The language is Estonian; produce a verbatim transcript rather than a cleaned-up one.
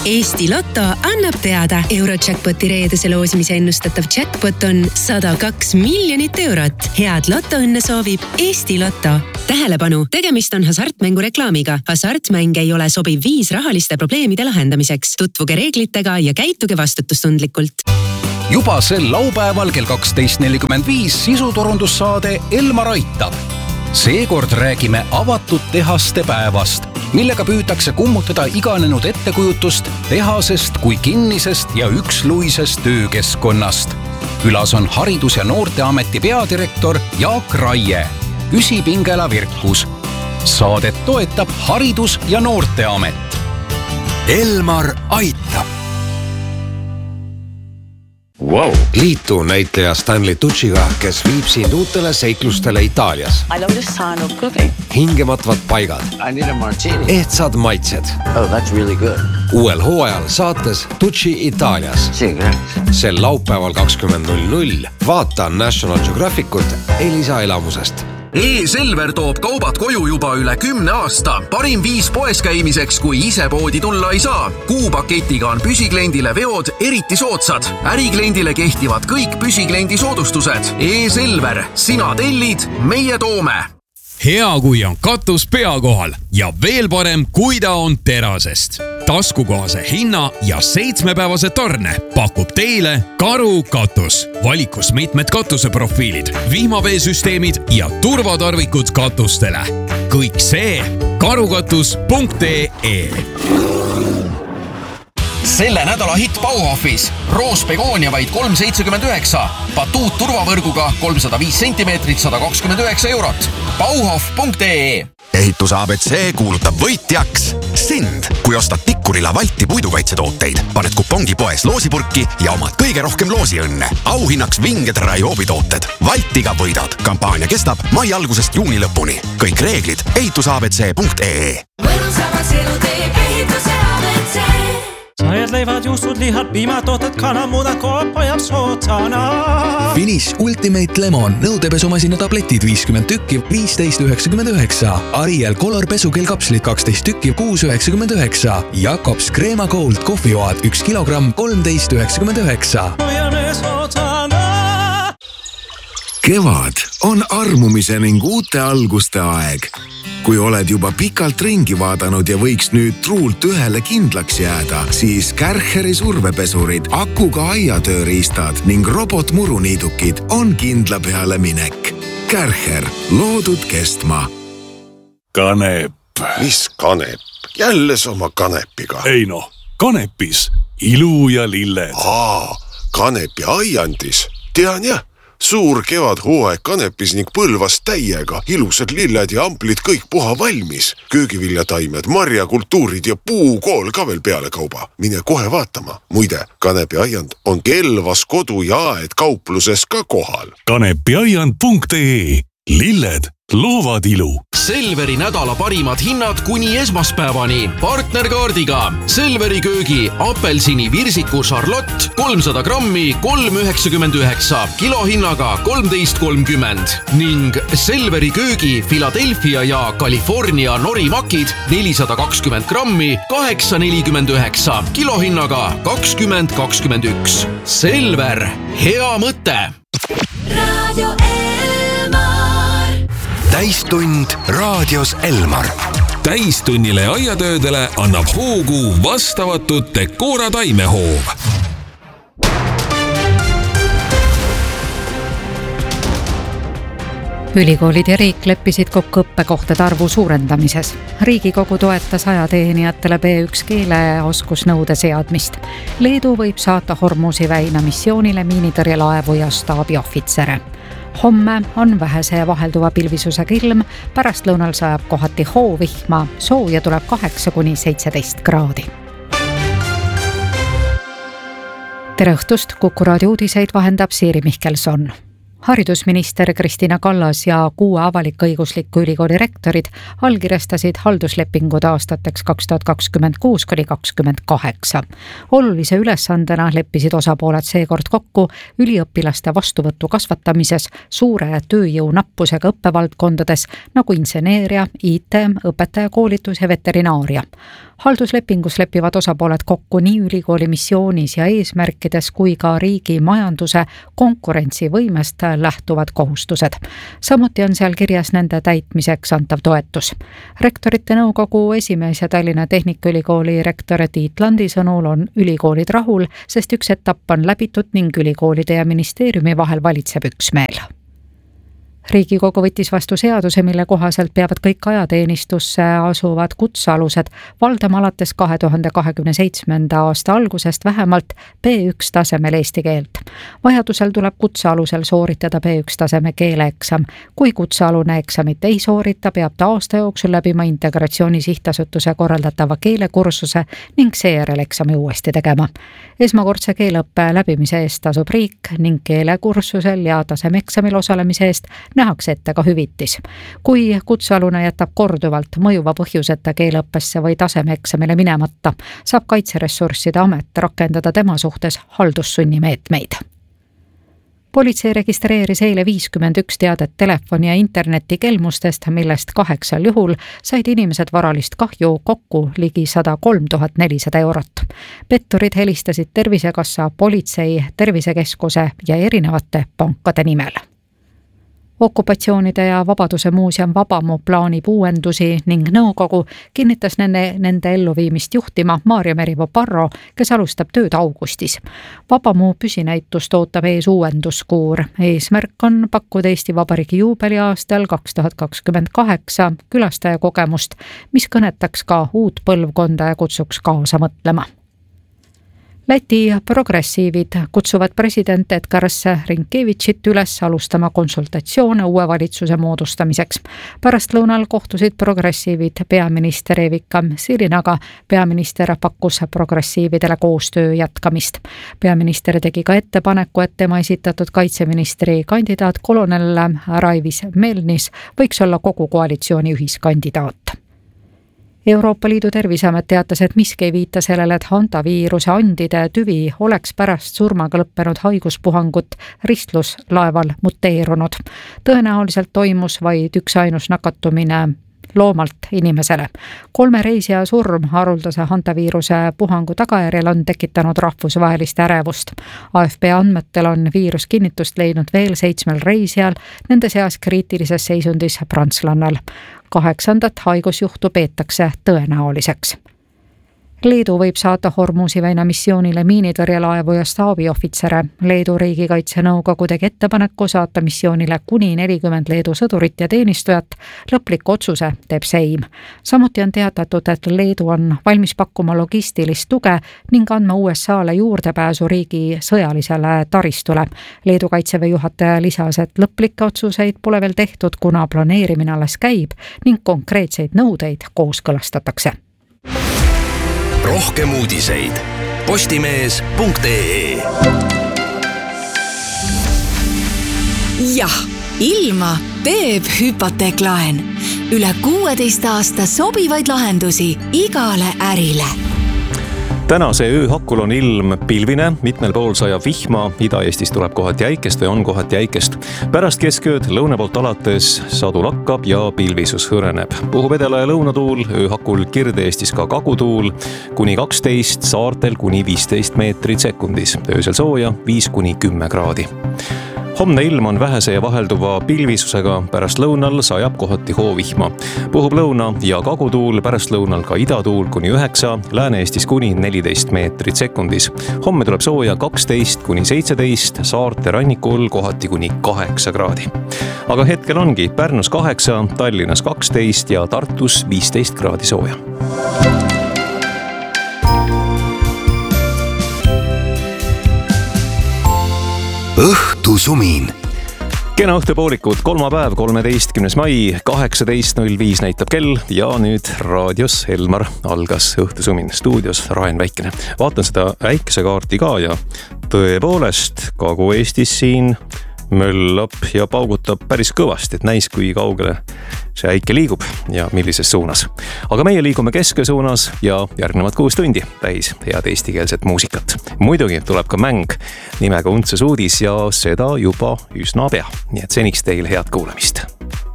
Eesti Lotto annab teada. Eurojackpoti reedese loosimise ennustatav jackpot on sada kaks miljonit eurot. Head lotoõnne soovib Eesti Lotto. Tähelepanu, tegemist on hasartmängu reklaamiga. Hasartmäng ei ole sobiv viis rahaliste probleemide lahendamiseks. Tutvuge reeglitega ja käituge vastutustundlikult. Juba sel laupäeval kell kaksteist nelikümmend viis sisuturundussaade Elmar aitab. Seekord räägime avatud tehaste päevast, millega püütakse kummutada iganenud ettekujutust tehasest kui kinnisest ja üksluisest töökeskkonnast. Külas on Haridus- ja Noorteameti peadirektor Jaak Raie. Küsipingela Virkus. Saadet toetab Haridus- ja Noorteamet. Elmar aitab. Wow. Liitu näitleja Stanley Tucciga, kes viib sind uutele seiklustele Itaalias. I love the sound of cooking. Hingematvad paigad. I need a martini. Ehtsad maitsed. Oh, that's really good. Uuel hooajal saates Tucci Itaalias. Sel laupäeval kakskümmend null null vaata National Geographicut Elisa elamusest. E-Selver toob kaubad koju juba üle kümne aasta. Parim viis poes käimiseks, kui ise poodi tulla ei saa. Kuupaketiga on püsikliendile veod eriti soodsad. Ärikliendile kehtivad kõik püsikliendi soodustused. E-Selver, sina tellid, meie toome. Hea, kui on katus pea kohal ja veel parem, kui ta on terasest. Taskukohase hinna ja seitsmepäevase tarne pakub teile Karu katus. Valikus mitmed katuseprofiilid, vihmaveesüsteemid ja turvatarvikud katustele. Kõik see karukatus punkt ee. Selle nädala hitt Bauhofis. Roos Begonia vaid kolm seitsekümmend üheksa. Batuut turvavõrguga kolmsada viis sentimeetrit, sada kakskümmend üheksa eurot. Bauhof punkt ee. Ehitus A B C kuulutab võitjaks sind, kui ostad Tikkurila Valti puidukaitsetooteid. Paned kupongi poes loosipurki ja omad kõige rohkem loosiõnne. Auhinnaks vinged Raiobi-tooted. Valtiga võidad. Kampaania kestab mai algusest juuni lõpuni. Kõik reeglid ehitus A B C punkt ee. Võrusavas elu teeb ehituse A B C. Sajad leivad, juustud, lihad, piimatooted, kanamudad, koop hoiab sootsana. Finish Ultimate Lemon nõudepesumasina tabletid viiskümmend tükki, viisteist üheksakümmend üheksa. Ariel Color pesukell kapslid kaksteist tükki, kuus üheksakümmend üheksa. Jakobs Crema Gold kohvioad üks kilogramm, kolmteist üheksakümmend üheksa. Kevad on armumise ning uute alguste aeg. Kui oled juba pikalt ringi vaadanud ja võiks nüüd truult ühele kindlaks jääda, siis Kärcheri survepesurid, akuga aiatööriistad ning robotmuruniidukid on kindla peale minek. Kärcher, loodud kestma. Kanep. Mis kanep? Jälle sama kanepiga. Ei no, kanepis. Ilu ja lilled. Aa, kanepi aiandis. Tean jah. Suur kevad hooaeg kanepis ning põlvas täiega. Ilusad lilled ja amplid kõik puha valmis. Köögiviljataimed, marjakultuurid ja puukool ka veel peale kauba. Mine kohe vaatama. Muide, kanepi aiand on Kelvas kodu ja aed kaupluses ka kohal. kanepiaiand punkt ee. Lilled loovad ilu. Selveri nädala parimad hinnad kuni esmaspäevani. Partnerkaardiga Selveri köögi apelsini virsiku Charlotte kolmsada grammi kolm üheksakümmend üheksa, kilohinnaga kolmteist kolmkümmend ning Selveri köögi Philadelphia ja California norimakid nelisada kakskümmend grammi kaheksa nelikümmend üheksa, kilohinnaga kakskümmend kakskümmend üks. Selver, hea mõte! Radio Täistund raadios Elmar. Täistunnile ja aiatöödele annab hoogu vastavatud Decora taimehoov. Ülikoolid ja riik leppisid kokku õppekohtade arvu suurendamises. Riigikogu toetas ajateenijatele B üks keeleoskusnõude seadmist. Leedu võib saata Hormuzi väina missioonile miinitõrjelaevu ja staabiohvitsere. Homme on vähese vahelduva pilvisusega ilm, pärast lõunal sajab kohati hoovihma, sooja tuleb kaheksa kuni seitseteist kraadi. Tere õhtust, Kuku raadio uudiseid vahendab Siiri Mihkelson. Haridusminister Kristina Kallas ja kuue avalik-õigusliku ülikooli rektorid allkirjastasid halduslepingud aastateks kaks tuhat kakskümmend kuus kuni kakskümmend kaheksa. Olulise ülesandena leppisid osapooled seekord kokku üliõpilaste vastuvõttu kasvatamises suure tööjõu nappusega õppevaldkondades nagu inseneeria, I T, õpetajakoolitus ja veterinaaria. halduslepingus lepivad osapooled kokku nii ülikooli missioonis ja eesmärkides kui ka riigi majanduse konkurentsivõimest lähtuvad kohustused. Samuti on seal kirjas nende täitmiseks antav toetus. Rektorite nõukogu esimees ja Tallinna Tehnikaülikooli rektor Tiit Landi sõnul on ülikoolid rahul, sest üks etapp on läbitud ning ülikoolide ja ministeeriumi vahel valitseb üksmeel. Riigikogu võttis vastu seaduse, mille kohaselt peavad kõik ajateenistusse asuvad kutsealused valdama alates kahe tuhande kahekümne seitsmenda aasta algusest vähemalt B üks tasemel eesti keelt. Vajadusel tuleb kutsealusel sooritada B üks taseme keeleeksam. Kui kutsealune eksamit ei soorita, peab ta aasta jooksul läbima Integratsiooni Sihtasutuse korraldatava keelekursuse ning seejärel eksami uuesti tegema. Esmakordse keeleõppe läbimise eest tasub riik ning keelekursusel ja tasemeksamil osalemise eest nähakse ette ka hüvitis. Kui kutsealune jätab korduvalt mõjuva põhjuseta keeleõppesse või tasemeeksamile minemata, saab Kaitseressursside Amet rakendada tema suhtes haldussunnimeetmeid. Politsei registreeris eile viiskümmend üks teadet telefoni ja interneti kelmustest, millest kaheksal juhul said inimesed varalist kahju kokku ligi sada kolm tuhat nelisada eurot. Petturid helistasid Tervisekassa, politsei, Tervisekeskuse ja erinevate pankade nimel. Okupatsioonide ja Vabaduse muuseum Vabamu plaanib uuendusi ning nõukogu kinnitas nende, nende elluviimist juhtima Maarja Merivo Parro, kes alustab tööd augustis. Vabamu püsinäitust ootab ees uuenduskuur. Eesmärk on pakkuda Eesti Vabariigi juubeliaastal kaks tuhat kakskümmend kaheksa külastaja kogemust, mis kõnetaks ka uut põlvkonda ja kutsuks kaasa mõtlema. Läti progressiivid kutsuvad president Edgars Rinkevitšit üles alustama konsultatsioone uue valitsuse moodustamiseks. Pärast lõunal kohtusid progressiivid peaminister Evika Sirinaga. Peaminister pakkus progressiividele koostöö jätkamist. Peaminister tegi ka ettepaneku, et tema esitatud kaitseministri kandidaat kolonel Raivis Melnis võiks olla kogu koalitsiooni ühiskandidaat. Euroopa Liidu Terviseamet teatas, et miski ei viita sellele, et hantaviiruse andide tüvi oleks pärast surmaga lõppenud haiguspuhangut ristluslaeval muteerunud. Tõenäoliselt toimus vaid üks ainus nakatumine loomalt inimesele. Kolme reisija surm haruldase hantaviiruse puhangu tagajärjel on tekitanud rahvusvahelist ärevust. A F P andmetel on viirus kinnitust leidnud veel seitsmel reisijal, nende seas kriitilises seisundis prantslannal. Kaheksandat haigusjuhtu peetakse tõenäoliseks. Leedu võib saata Hormuzi väina missioonile miinitõrjelaevu ja staabiohvitsere. Leedu riigikaitsenõukogu tegi ettepaneku saata missioonile kuni nelikümmend Leedu sõdurit ja teenistujat. Lõplik otsuse teeb Seim. Samuti on teatatud, et Leedu on valmis pakkuma logistilist tuge ning andma U S A-le juurdepääsu riigi sõjalisele taristule. Leedu kaitseväe juhataja lisas, et lõplikke otsuseid pole veel tehtud, kuna planeerimine alles käib ning konkreetseid nõudeid kooskõlastatakse. Rohkem uudiseid postimees punkt ee. Jah, ilma teeb hüpoteeklaen. Üle kuueteist aasta sobivaid lahendusi igale ärile. Tänase ööhakul on ilm pilvine, mitmel pool sajab vihma, Ida-Eestis tuleb kohati jäikest või on kohati jäikest. Pärast keskööd lõuna poolt alates sadu lakkab ja pilvisus hõreneb. Puhub edela ja lõunatuul, ööhakul Kirde-Eestis ka kagutuul, kuni kaksteist, saartel kuni viisteist meetrit sekundis. Öösel sooja viis kuni kümme kraadi. Homne ilm on vähese ja vahelduva pilvisusega, pärast lõunal sajab kohati hoovihma. Puhub lõuna ja kagutuul, pärast lõunal ka idatuul kuni üheksa, Lääne-Eestis kuni neliteist meetrit sekundis. Homme tuleb sooja kaksteist kuni seitseteist, saarte rannikul kohati kuni kaheksa kraadi. Aga hetkel ongi Pärnus kaheksa, Tallinnas kaksteist ja Tartus viisteist kraadi sooja. Õhtusumin. Kena õhtupoolikut, kolmapäev, kolmeteistkümnes mai, kaheksateist null viis näitab kell ja nüüd raadios Elmar algas Õhtusumin. Stuudios Raen Väikene. Vaatan seda äikesekaarti ka ja tõepoolest Kagu-Eestis siin möllab ja paugutab päris kõvasti, et näis kui kaugele see äike liigub ja millises suunas. Aga meie liigume keske suunas ja järgnevad kuus tundi täis head eestikeelset muusikat. Muidugi tuleb ka mäng nimega Untses uudis ja seda juba üsna pea. Nii et seniks teil head kuulamist.